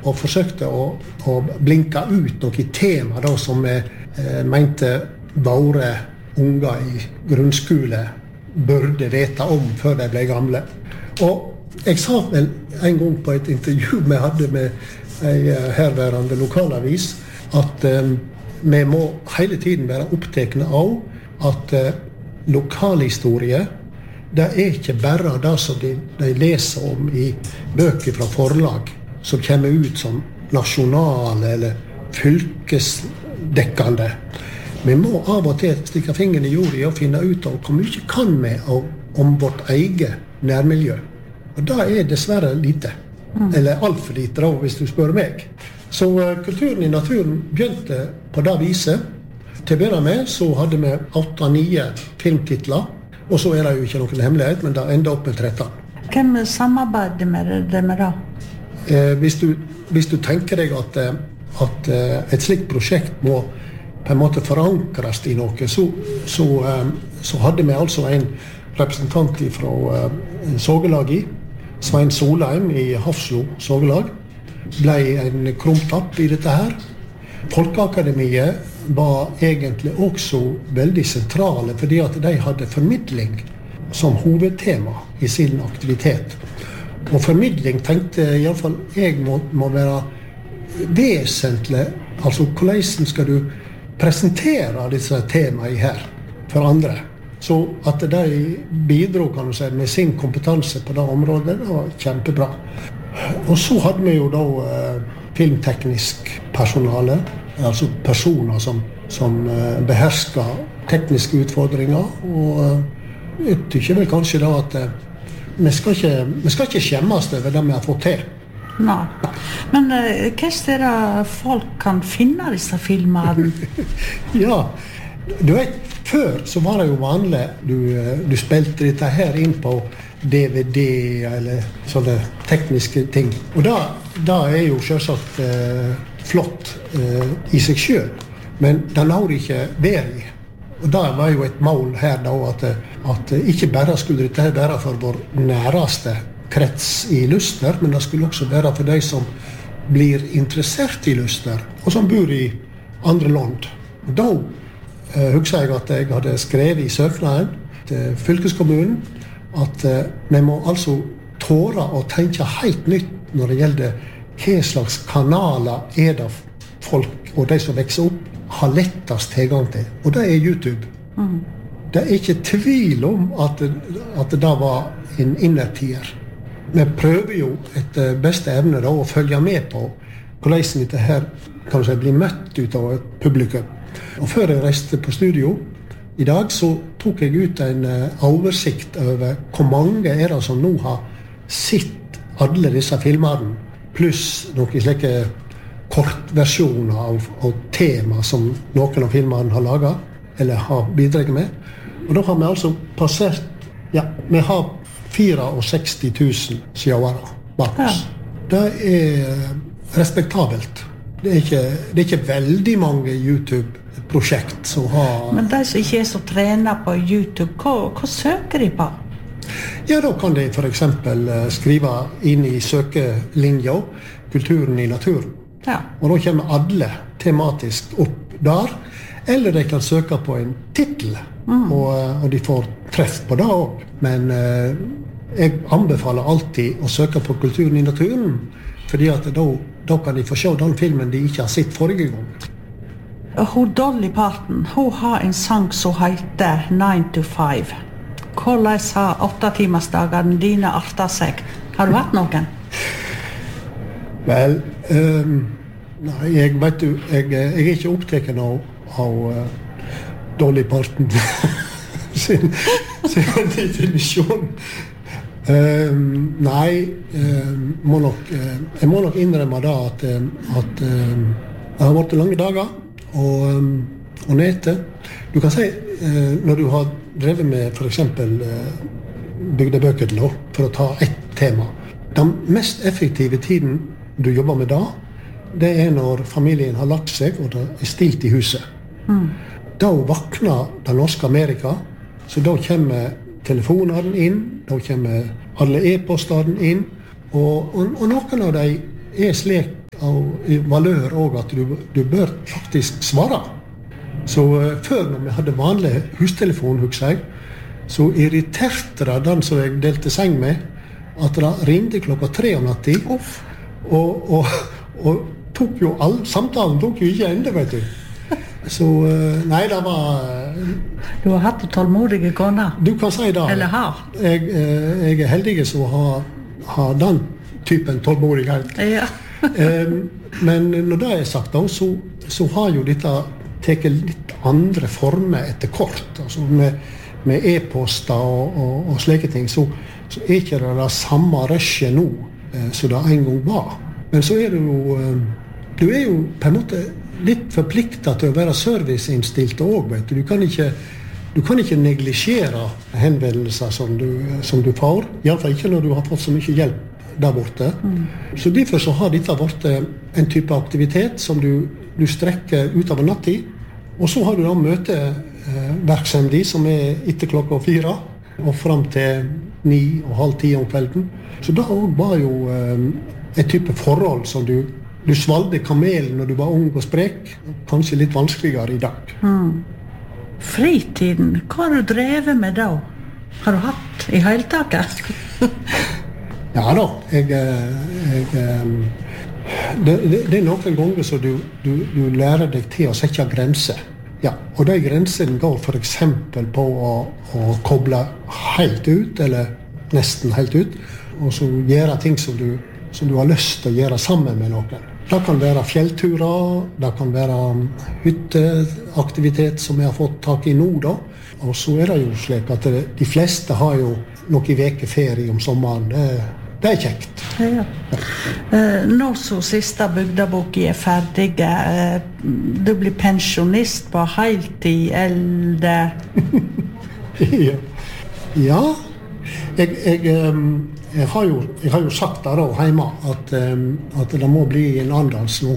og forsøkte å blinke ut noe tema da, som mente våre unger i grunnskole burde vite om før de ble gamle. Og jeg sa vel en gang på et intervju vi hadde med en herværende lokalavis at vi må hele tiden være opptekne av at lokalhistorie det ikke bare det som de leser om i bøker fra forlag som kommer ut som nasjonale eller fylkesdekkende. Vi må av og til stikke fingeren i jorda og finne ut av hvor mye kan vi om vårt eget nærmiljø. Og det dessverre lite. Eller alt for lite da, hvis du spør meg. Så kulturen i naturen begynte på det viset. Til å begynne med så hadde vi 8-9 filmtitler, og så det jo ikke noen hemmelighet, men det enda opp med 13. Hvem samarbeider med det med da? Hvis du tenker deg at et slikt prosjekt må på en måte forankres i noe, så hadde vi altså en representant fra sågelaget, Svein Solheim i Hafslo sågelag, ble en krumtapp i dette her. Folkeakademiet var egentlig også veldig sentrale, fordi at de hadde formidling som hovedtema i sin aktivitet. Og formidling tenkte i alle fall jeg må være vesentlig, altså hvordan skal du presentere disse temaene her for andre. Så at de bidro kan du si, med sin kompetanse på det området, det var kjempebra. Og så hadde vi jo da filmteknisk personale, altså personer som behersker tekniske utfordringer, og jeg tykker vel kanskje da at vi skal ikke skjemmes over det vi har fått til. Nei. Men hva det folk kan finne disse filmene? Ja, du vet, før så var det jo vanlig, du spilte dette her inn på DVD eller sånne tekniske ting. Og da jo selvsagt flott i seg selv, men det lar det ikke være i. Og det var jo et mål her da, at ikke bare skulle dette være for vår næreste krets i Luster, men det skulle også være for de som blir interessert i Luster, og som bor i andre land. Og da husker jeg at jeg hadde skrevet i søknaden til fylkeskommunen at vi må altså tåre å tenke helt nytt når det gjelder hva slags kanaler det folk og de som vokser opp har lettest tilgang til. Og det YouTube. Det ikke tvil om at det var en innertier. Vi prøver jo etter beste evne da, å følge med på hvordan dette her kan si, blir møtt ut av et publikum. Og før jeg reiste på studio i dag, så tok jeg ut en oversikt over hvor mange det som nå har sett alle disse filmene, pluss noen slike kortversjoner av tema som noen av filmene har laget, eller har bidraget med. Og da har vi altså passert, ja, vi har 64 000 seere bak oss. Det respektabelt. Det ikke veldig mange YouTube-prosjekt som har... Men de som ikke så trenet på YouTube, hva søker de på? Ja, da kan de for eksempel skrive inn i søkelinja kulturen i naturen. Ja. Og da kommer alle tematisk opp der, eller de kan søke på en titel, og de får treff på det også. Men jeg anbefaler alltid å søke på kulturen i naturen, fordi at da kan de få se den filmen de ikke har sett forrige gang. Hun Dolly Parton, hun har en sang som heter 9 to 5. Hvordan har 8-timersdagene dine artet seg? Har du hatt noen? Vel, nei, jeg vet du, jeg ikke opptatt av Dolly Parton sin definisjon. Nei, jeg må nok innrømme da at det har vært lange dager og nete. Du kan si, når du har drevet med for eksempel bygdebøker nå, for å ta ett tema, den mest effektive tiden du jobber med da, det når familien har lagt seg og det stilt i huset. Da vakner det norske Amerika, så da kommer telefonene inn, da kommer alle e-postene inn, og noen av dem slik av valør også at du bør faktisk svare. Så før når vi hadde vanlig hustelefon, husker jeg, så irriterte det den som jeg delte seng med, at det ringte klokka 3 om natten, og tok jo samtalen tok jo ikke ende, vet du. Så nei, det var... Du har hatt tålmodige koner? Du kan si det. Eller har? Jeg heldig som har den typen tålmodighet. Ja. Men når det sagt, da, så har jo dette tatt litt andre former etter kort. Altså med e-poster og slike ting, så ikke det samme rushet nå som det en gang var. Men så det jo... Du jo på en måte litt forpliktet til å være serviceinnstilt også, vet du. Du kan ikke neglisjere henvendelser som du får, i alle fall ikke når du har fått så mye hjelp der borte. Så derfor så har dette vært en type aktivitet som du strekker utover natten, og så har du da møtevirksomhet som etter klokka 4 og frem til 9 og halv 10 om kvelden. Så da var jo et type forhold som du svalgte kamelen når du var ung og sprek, kanskje litt vanskeligere i dag. Fritiden, hva har du drevet med da? Har du hatt i heiltaket? Ja da, det noen ganger så du lærer deg til å sette grenser. Ja, og de grensene går for eksempel på å koble helt ut, eller nesten helt ut, og så gjøre ting som du har lyst til å gjøre sammen med noen. Det kan være fjellturer, det kan være hytteaktivitet som jeg har fått tak i nå da. Og så det jo slik at de fleste har jo noen vekeferie om sommeren. Det kjekt. Ja. Nå så siste bygdaboken ferdig, du blir pensjonist på heltid, eller? Ja. Jeg har jo sagt det da hjemme at det må bli en andans nå.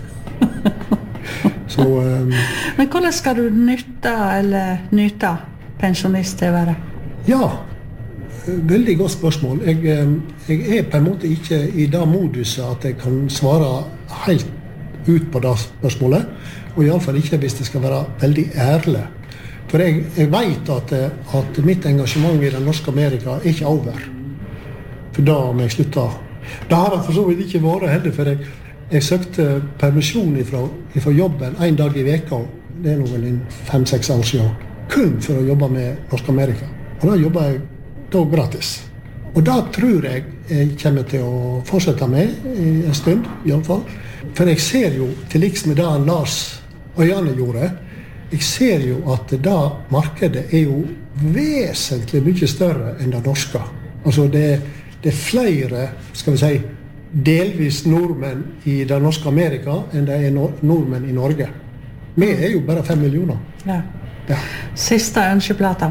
Så, men hvordan skal du nyte pensjonist til å være? Ja, veldig godt spørsmål. Jeg på en måte ikke i det moduset at jeg kan svare helt ut på det spørsmålet, og i alle fall ikke hvis det skal være veldig ærlig. For jeg vet at mitt engasjement i den norske Amerika ikke over. For da må jeg slutte. Det har jeg for så vidt ikke vært heller, for jeg søkte permisjon fra jobben en dag i veka, det noen 5-6 år siden, kun for å jobbe med norsk Amerika. Og da jobber jeg da gratis. Og da tror jeg kommer til å fortsette med i en stund, i alle fall. For jeg ser jo, til liks med det Lars og Janne gjorde, jeg ser jo at det markedet jo vesentlig mye større enn det norske. Altså det flere, skal vi si, delvis nordmenn i det norske Amerika enn det nordmenn i Norge. Vi jo bare 5 millioner. Ja. Siste ønskeplata.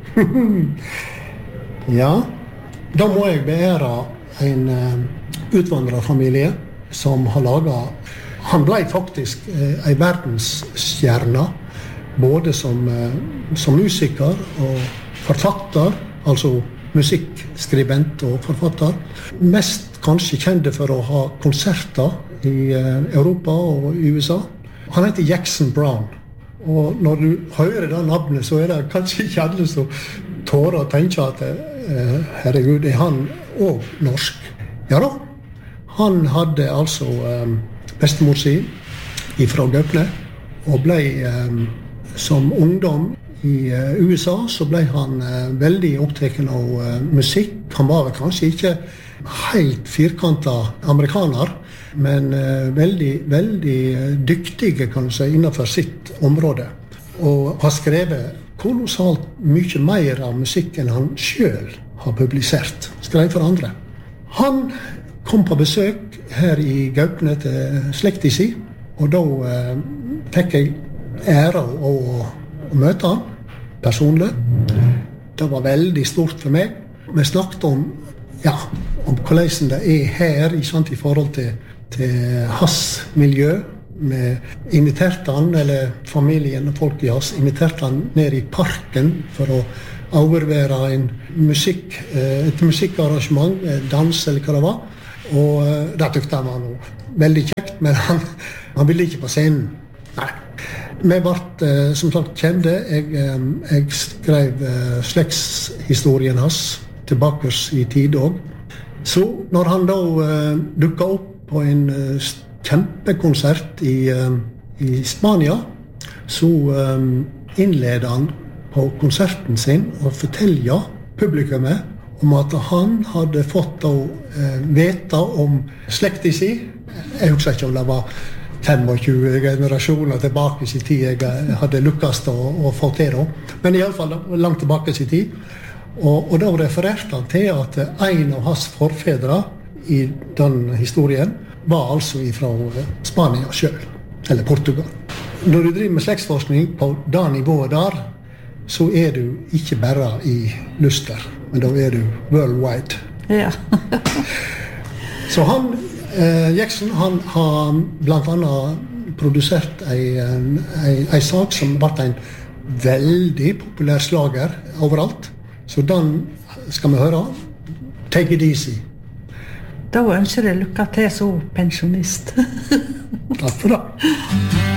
Ja, da må jeg beære en utvandrerfamilie som har laget, han ble faktisk en verdensstjerne, både som musiker og forfatter, altså musikkskribent og forfatter. Mest kanskje kjente for å ha konserter i Europa og i USA. Han heter Jackson Browne. Og når du hører det navnet, så det kanskje ikke alle som tårer å tenke at herregud, han også norsk? Ja da, han hadde altså bestemor sin fra Gaupne, og ble som ungdom i USA, så ble han veldig opptatt av musikk. Han var kanskje ikke helt firkantet amerikaner, men veldig, veldig dyktige, kan du si, innenfor sitt område. Og har skrevet kolossalt mye mer av musikken han selv har publisert. Skrev for andre. Han kom på besøk her i Gaupne til slekta si, og da fikk jeg ære å møte han personlig. Det var veldig stort for meg. Vi snakket om hvordan det her i forhold til hans miljø. Vi inviterte han, eller familien og folk i oss, inviterte han ned i parken for å overvære et musikkarrangement, dans eller hva det var. Og det tykte han var noe veldig kjekt, men han ville ikke på scenen. Nei. Vi ble som sagt kjente. Jeg skrev slektshistorien hans tilbake i tid også. Så når han da dukket opp på en kjempekonsert i Spania, så innledet han på konserten sin og fortelle publikummet om at han hadde fått vite om slekta si. Jeg husker ikke om det var 25 generasjoner tilbake i tid jeg hadde lukkast å få til da. Men i alle fall langt tilbake i tid. Og da refererte han til at en av hans forfedre i den historien var altså fra Spania selv, eller Portugal. Når du driver med slektsforskning på det nivået der, så du ikke bare i Luster, men da du worldwide. Ja. Så Jackson, han har blant annet produsert en sak som ble en veldig populær slager overalt. Så den skal vi høre. Take it easy. Da ønsker jeg lykke til som pensjonist. Takk for det.